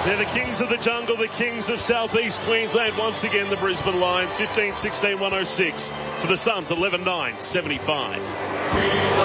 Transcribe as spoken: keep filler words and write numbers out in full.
They're the kings of the jungle, the kings of southeast Queensland. Once again, the Brisbane Lions, fifteen sixteen one oh six to the Suns, eleven nine seventy-five.